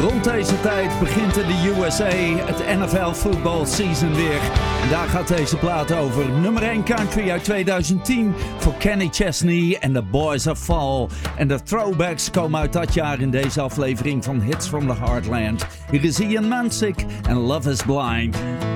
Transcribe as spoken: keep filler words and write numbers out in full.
Rond deze tijd begint in de U S A het N F L football season weer. En daar gaat deze plaat over. Nummer één country uit twintig tien voor Kenny Chesney en The Boys of Fall. En de throwbacks komen uit dat jaar in deze aflevering van Hits from the Heartland. Hier is Ian Mansik en Love is Blind.